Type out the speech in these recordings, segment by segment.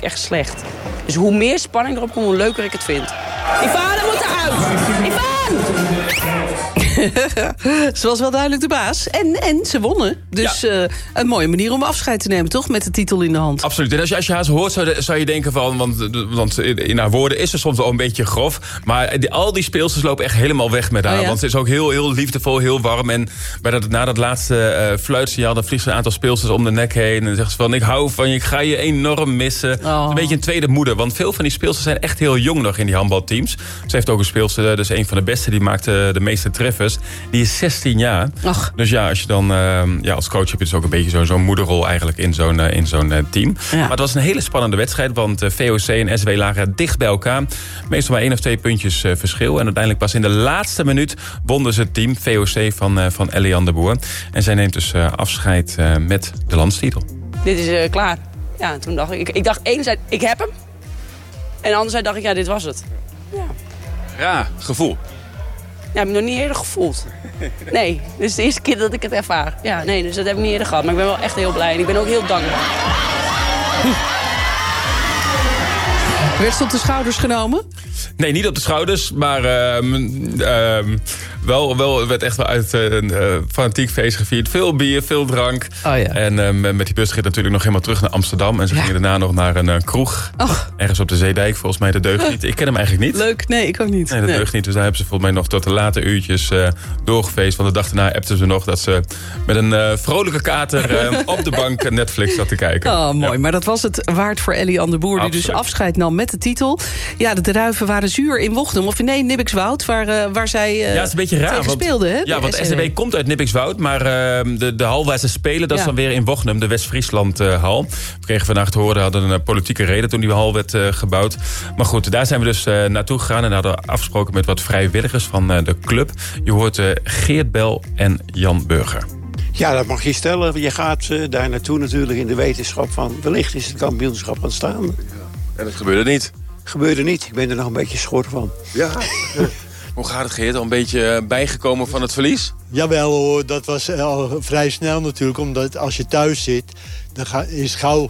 echt slecht. Dus hoe meer spanning erop komt, hoe leuker ik het vind. Ivana moet eruit! Ivan! Ze was wel duidelijk de baas. En ze wonnen. Dus een mooie manier om afscheid te nemen, toch? Met de titel in de hand. Absoluut. En als je haar zo hoort, zou je denken van... Want in haar woorden is ze soms wel een beetje grof. Maar al die speelsters lopen echt helemaal weg met haar. Want ze is ook heel, heel liefdevol, heel warm. En na dat laatste fluitsignaal... dan vliegt ze een aantal speelsters om de nek heen. En dan zegt ze van, ik hou van je, ik ga je enorm missen. Een beetje een tweede moeder. Want veel van die speelsters zijn echt heel jong nog in die handbalteams. Ze heeft ook een speelster, dus een van de beste. Die maakt de meeste treffers. Die is 16 jaar. Ach. Dus ja, als je dan als coach heb je dus ook een beetje zo'n moederrol eigenlijk in zo'n team. Ja. Maar het was een hele spannende wedstrijd, want VOC en SW lagen dicht bij elkaar. Meestal maar 1 of 2 puntjes verschil. En uiteindelijk pas in de laatste minuut wonnen ze het team VOC van Eliane de Boer. En zij neemt dus afscheid met de landstitel. Dit is klaar. Ja, toen dacht ik dacht enerzijds, ik heb hem. En anderzijds dacht ik, ja, dit was het. Ja. Raar gevoel. Ja, heb ik nog niet eerder gevoeld. Nee, dit is de eerste keer dat ik het ervaar. Ja, nee, dus dat heb ik niet eerder gehad. Maar ik ben wel echt heel blij en ik ben ook heel dankbaar. Werd ze op de schouders genomen? Nee, niet op de schouders, maar wel werd echt wel uit fanatiek feest gevierd. Veel bier, veel drank. Oh, ja. En met die busrit natuurlijk nog helemaal terug naar Amsterdam. En ze gingen daarna nog naar een kroeg. Och. Ergens op de Zeedijk, volgens mij de Deugniet. Ik ken hem eigenlijk niet. Leuk, nee, ik ook niet. Nee, de Deugniet. Dus daar hebben ze volgens mij nog tot de late uurtjes doorgefeest. Want de dag daarna appten ze nog dat ze met een vrolijke kater op de bank Netflix zat te kijken. Oh, mooi. Ja. Maar dat was het waard voor Eliane de Boer. Die dus afscheid nam met de titel. Ja, de druiven waren zuur in Wochnum. Of nee, Nibbikswoud, waar zij ja, het is een beetje raar, speelden. Hè? Ja, want SDW komt uit Nibbikswoud. Maar de hal waar ze spelen, dat is dan weer in Wochnum. De West-Friesland hal. We kregen vandaag te horen, hadden een politieke reden toen die hal werd gebouwd. Maar goed, daar zijn we dus naartoe gegaan. En hadden afgesproken met wat vrijwilligers van de club. Je hoort Geert Bel en Jan Burger. Ja, dat mag je stellen. Je gaat daar naartoe natuurlijk in de wetenschap van... wellicht is het kampioenschap aanstaande. En dat gebeurde niet? Gebeurde niet. Ik ben er nog een beetje schor van. Ja. Hoe gaat het, Geert? Al een beetje bijgekomen van het verlies? Jawel hoor, dat was al vrij snel natuurlijk. Omdat als je thuis zit, dan is gauw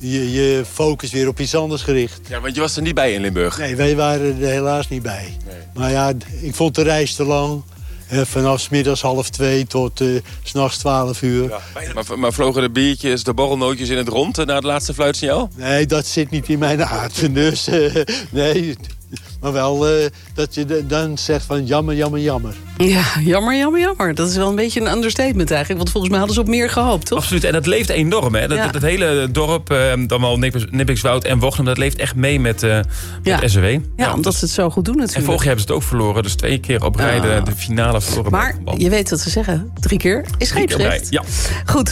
je focus weer op iets anders gericht. Ja, want je was er niet bij in Limburg. Nee, wij waren er helaas niet bij. Nee. Maar ja, ik vond de reis te lang. Vanaf 's middags 1:30 tot 's nachts 12 uur. Ja, maar vlogen de biertjes, de borrelnootjes in het rond na het laatste fluitsignaal? Nee, dat zit niet in mijn aard. Dus nee, maar wel dat je dan zegt van jammer, jammer, jammer. Ja, jammer, jammer, jammer. Dat is wel een beetje een understatement eigenlijk. Want volgens mij hadden ze op meer gehoopt, toch? Absoluut, en dat leeft enorm. Hè? Dat hele dorp, dan wel Nibbikswoud en Wochnum... dat leeft echt mee met SW. Ja, omdat ze het zo goed doen natuurlijk. En vorig jaar hebben ze het ook verloren. Dus 2 keer op rij de finale verloren. Maar je weet wat ze zeggen. 3 keer is scheepsrecht. Ja. Goed,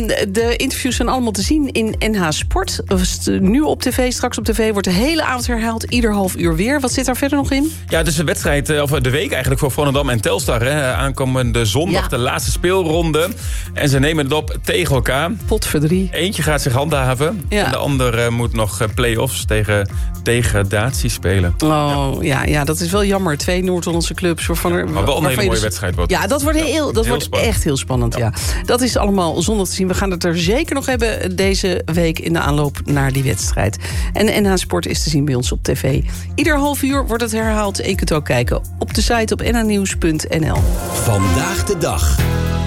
de interviews zijn allemaal te zien in NH Sport. Nu op tv, straks op tv wordt de hele avond herhaald. Ieder half uur weer. Wat zit daar verder nog in? Ja, dus de wedstrijd, of de week eigenlijk voor Volendam en Telstar. Hè, aankomende zondag, de laatste speelronde. En ze nemen het op tegen elkaar. Potverdrie. Eentje gaat zich handhaven. Ja. En de ander moet nog play-offs tegen degradatie spelen. Oh, ja, dat is wel jammer. 2 Noord-Hollandse clubs. Maar wel een hele mooie wedstrijd wordt. Ja, dat wordt echt heel spannend. Ja. Dat is allemaal zondag te zien. We gaan het er zeker nog hebben deze week in de aanloop naar die wedstrijd. En NH Sport is te zien bij ons op tv. Ieder half uur wordt het herhaald. Je kunt ook kijken op de site op nhnieuws.nl. Vandaag de dag.